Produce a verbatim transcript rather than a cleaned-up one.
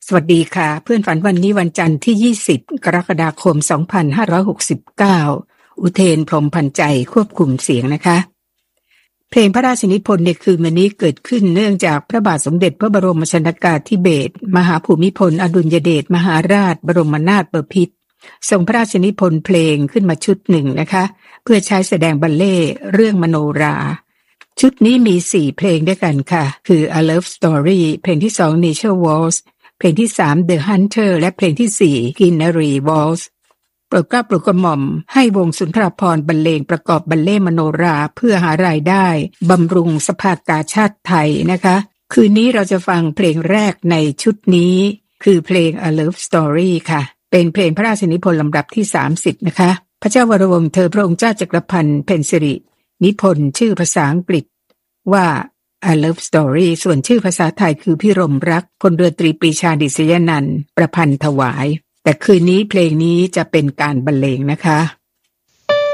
สวัสดีค่ะเพื่อนฝันวันนี้วันจันทร์ที่ยี่สิบกรกฎาคมสองพันห้าร้อยหกสิบเก้าอุเทนพรหมพันใจควบคุมเสียงนะคะเพลงพระราชนิพนธ์ในคืนวันนี้เกิดขึ้นเนื่องจากพระบาทสมเด็จพระบรมชนกาธิเบศรมหาภูมิพลอดุลยเดชมหาราชบรมนาถบพิตรทรงพระราชนิพนธ์เพลงขึ้นมาชุดหนึ่งนะคะเพื่อใช้แสดงบัลเล่ต์เรื่องมโนราชุดนี้มีสี่เพลงด้วยกันค่ะคือ A Love Story เพลงที่สอง Nature Waltz เพลงที่สาม The Hunter และเพลงที่สี่ Greenery Waltz โปรดเกล้าโปรดกระหม่อมให้วงสุนทรภรณ์บรรเลงประกอบบัลเล่ต์มโนราเพื่อหารายได้บำรุงสภากาชาติไทยนะคะคืนนี้เราจะฟังเพลงแรกในชุดนี้คือเพลง A Love Story ค่ะเป็นเพลงพระราชนิพนธ์ลำดับที่สามสิบนะคะพระเจ้าวรวงศ์เธอพระองค์เจ้าจักรพันธ์เพ็ญสิรินิพนธ์ชื่อภาษาอังกฤษว่า A Love Story ส่วนชื่อภาษาไทยคือพิรมรักพลเรือตรีปรีชาดิษยนันท์ประพันธ์ถวายแต่คืนนี้เพลงนี้จะเป็นการบรรเลงนะคะ